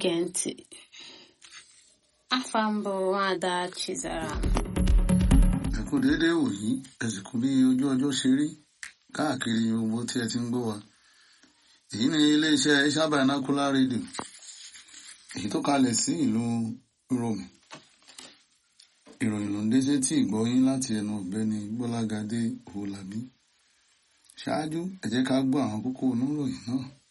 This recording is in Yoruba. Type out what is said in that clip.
na-ege ntị. Afa mbụ Nwaada Chizaram. Ẹ kú déédéé wòyí, ẹ sì kú bí ojú ọjọ́ ṣe rí káàkiri gbogbo tí ẹ ti ń gbọ́ wa. Èyí ni iléeṣẹ́ Asia Binocular Radio, èyí tó kalẹ̀ sí ìlú Rome. Ìròyìn ló ń dé sétí ìgbọ́yín láti ẹnu ọ̀gbẹ́ni Gbọ́lágadé Owólabí. Ṣáájú, ẹ jẹ́ ká gbọ́ àwọn kókó oníròyìn náà.